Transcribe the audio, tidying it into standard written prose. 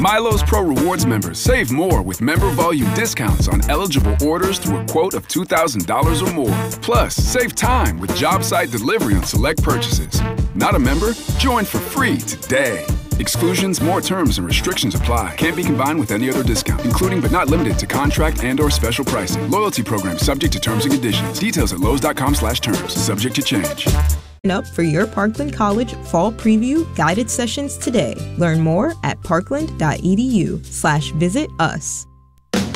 Milo's Pro Rewards members save more with member volume discounts on eligible orders through a quote of $2,000 or more. Plus, save time with job site delivery on select purchases. Not a member? Join for free today. Exclusions, more terms, and restrictions apply. Can't be combined with any other discount, including but not limited to contract and/or special pricing. Loyalty program subject to terms and conditions. Details at lowes.com/terms. Subject to change. Sign up for your Parkland College Fall Preview guided sessions today. Learn more at parkland.edu/visit us.